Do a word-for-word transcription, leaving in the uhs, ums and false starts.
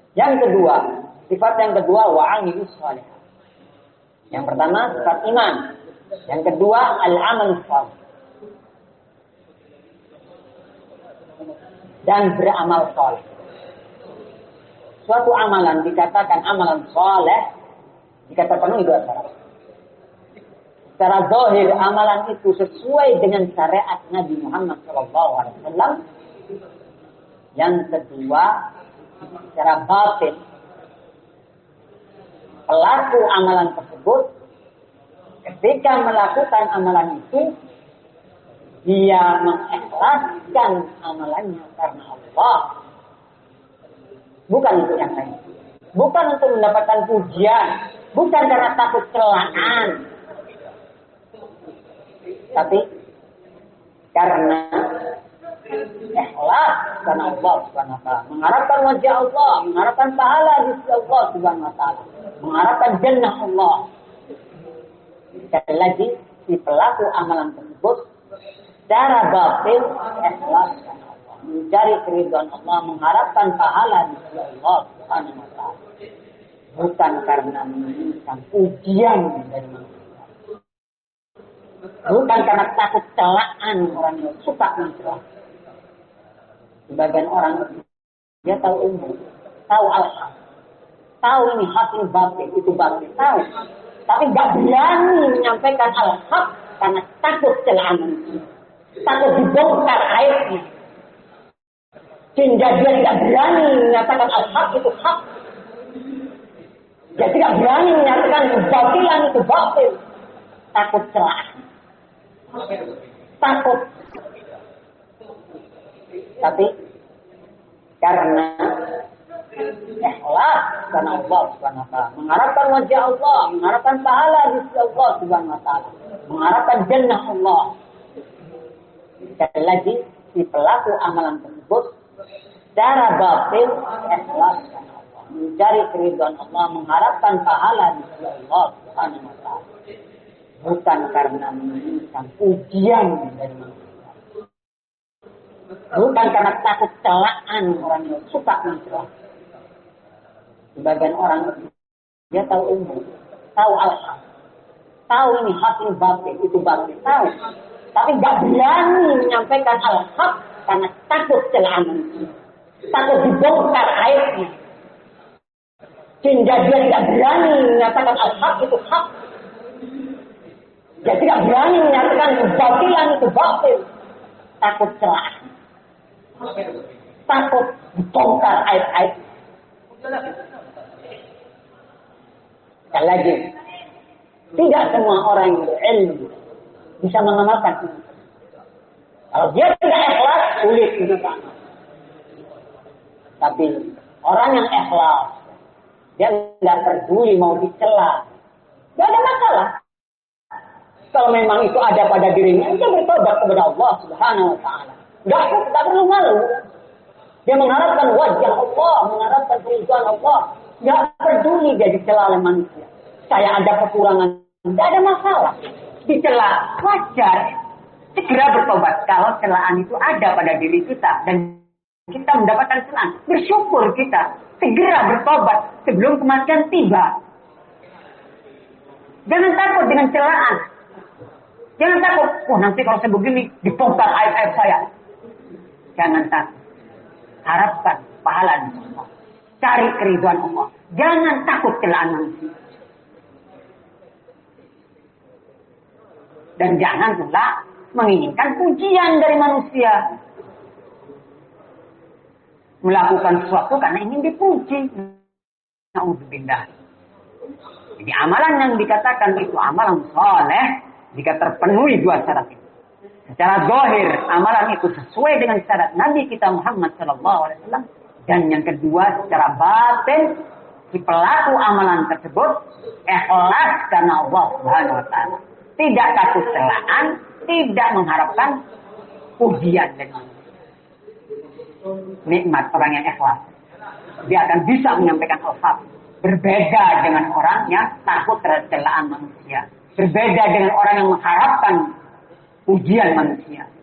Yang kedua, sifat yang kedua wa'amilus shalihah. Yang pertama sifat iman. Yang kedua al-amal shalih. Dan beramal shalih. Suatu amalan dikatakan amalan shalih jika terpenuhi dua syarat. Secara zahir amalan itu sesuai dengan syariat Nabi Muhammad shallallahu alaihi wasallam. Yang kedua, secara batin pelaku amalan tersebut ketika melakukan amalan itu dia mengikhlaskan amalannya karena Allah, bukan untuk yang lain, bukan untuk mendapatkan pujian, bukan karena takut celaan, tapi karena ikhlas karena Allah Subhanahu wa taala, mengharapkan wajah Allah, mengharapkan pahala di sisi Allah Subhanahu wa taala, mengharapkan jannah Allah. Sekali lagi, si pelaku amalan tersebut secara batin ikhlas karena Allah, mencari keridhaan Allah, mengharapkan pahala di sisi Allah Subhanahu wa taala, bukan karena menginginkan pujian dari manusia, bukan karena takut celaan orang yang suka mencela. Sebagian orang dia tahu ilmu, tahu al-haq, tahu ini hak ini batil, itu batil, tahu, tapi nggak berani menyampaikan al-haq karena takut celaan manusia, takut dibongkar aibnya, sehingga dia tidak berani menyatakan al-haq itu hak, dia tidak berani menyatakan kebatilan itu batil, takut celaan, takut. Tapi karena ikhlas karena Allah Subhanahu wa taala, mengharapkan wajah Allah, mengharapkan pahala di sisi Allah Subhanahu wa taala, mengharapkan jannah Allah. Sekali lagi, si pelaku amalan tersebut secara batin ikhlas karena Allah, mencari keridhaan Allah, mengharapkan pahala di sisi Allah Subhanahu wa taala, bukan karena menginginkan pujian dari manusia, bukan karena takut celaan orang yang suka mencela. Sebagian orang dia tahu ilmu, tahu al-haq, tahu ini hak ini batil, itu batil, tahu, tapi nggak berani menyampaikan al-haq karena takut celaan manusia, takut dibongkar aibnya, sehingga dia tidak berani menyatakan al-haq itu hak, dia tidak berani menyatakan kebatilan itu batil, takut celaan, takut dibongkar aib-aib. Sekali lagi, tidak semua orang yang berilmu bisa mengamalkan itu. Kalau dia tidak ikhlas, sulit itu sama. Tapi orang yang ikhlas, dia tidak peduli mau dicela, tidak ada masalah. Kalau memang itu ada pada dirinya, dia bertobat kepada Allah Subhanahu wa taala. Tidak, tidak perlu malu. Dia mengharapkan wajah Allah, mengharapkan keridhaan Allah. Tidak peduli dia dicela oleh manusia. Saya ada kekurangan, tidak ada masalah. Dicela, wajar. Segera bertobat. Kalau celaan itu ada pada diri kita dan kita mendapatkan celaan, bersyukur kita. Segera bertobat sebelum kematian tiba. Jangan takut dengan celaan. Jangan takut, oh nanti kalau saya begini dibongkar aib-aib saya. Jangan takut. Harapkan pahala di Allah. Cari keridhaan Allah. Jangan takut celaan manusia. Dan jangan pula menginginkan pujian dari manusia. Melakukan sesuatu karena ingin dipuji. Na'udzubillah. Jadi amalan yang dikatakan itu amalan soleh jika terpenuhi dua syarat itu. Secara zahir amalan itu sesuai dengan syarat Nabi kita Muhammad Shallallahu Alaihi Wasallam. Dan yang kedua secara batin si pelaku amalan tersebut ikhlas karena Allah Subhanahu Wa Taala. Tidak takut celaan, tidak mengharapkan pujian dari manusia. Nikmat orang yang ikhlas. Dia akan bisa menyampaikan al-haq. Berbeda dengan orang yang takut terhadap celaan manusia. Berbeda dengan orang yang mengharapkan pujian manusia.